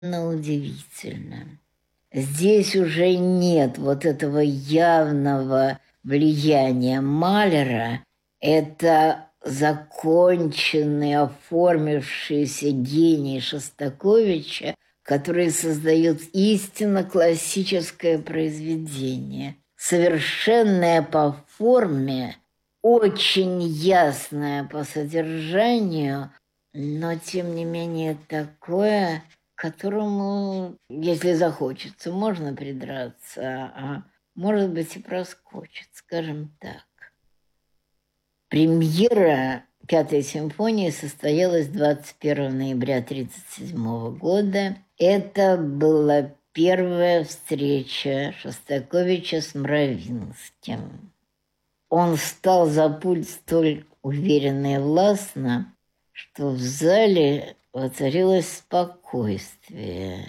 Но удивительно. Здесь уже нет вот этого явного влияния Малера. Это законченный, оформившийся гений Шостаковича, который создает истинно классическое произведение. Совершенное по форме, очень ясное по содержанию, но, тем не менее, такое, к которому, если захочется, можно придраться, а может быть и проскочит, скажем так. Премьера «Пятой симфонии» состоялась 21 ноября 1937 года. Это была первая встреча Шостаковича с Мравинским. Он встал за пульт столь уверенно и властно, что в зале воцарилось спокойствие.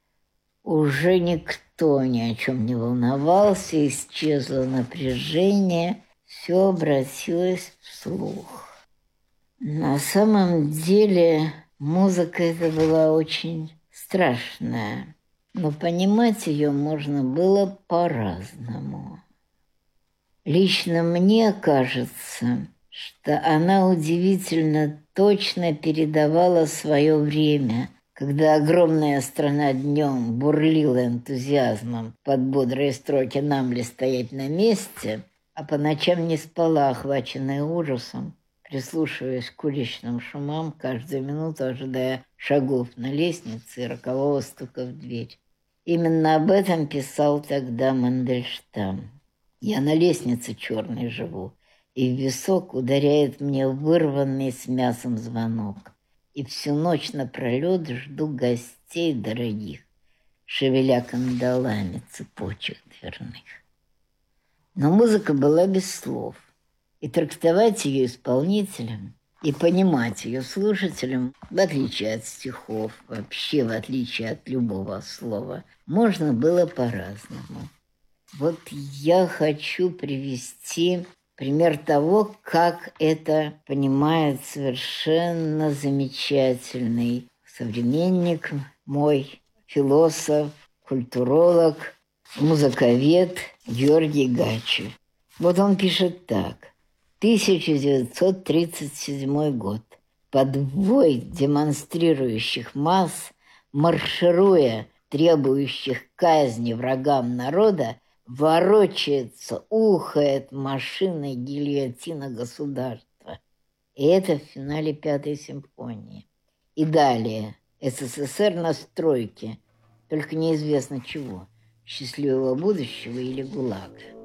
Уже никто ни о чем не волновался, исчезло напряжение, все обратилось вслух. На самом деле музыка эта была очень страшная, но понимать ее можно было по-разному. Лично мне кажется, что она удивительно точно передавала свое время, когда огромная страна днем бурлила энтузиазмом под бодрые строки «Нам ли стоять на месте», а по ночам не спала, охваченная ужасом, прислушиваясь к уличным шумам, каждую минуту ожидая шагов на лестнице и рокового стука в дверь. Именно об этом писал тогда Мандельштам. «Я на лестнице черной живу, и в висок ударяет мне вырванный с мясом звонок. И всю ночь напролет жду гостей дорогих, шевеля кандалами цепочек дверных». Но музыка была без слов, и трактовать ее исполнителям, и понимать ее слушателям, в отличие от стихов, вообще в отличие от любого слова, можно было по-разному. Вот я хочу привести пример того, как это понимает совершенно замечательный современник мой, философ, культуролог, музыковед Георгий Гачев. Вот он пишет так. 1937 год. Под вой демонстрирующих масс, маршируя, требующих казни врагам народа, ворочается, ухает машина гильотина государства. И это в финале Пятой симфонии. И далее. СССР на стройке. Только неизвестно чего. Счастливого будущего или ГУЛАГа.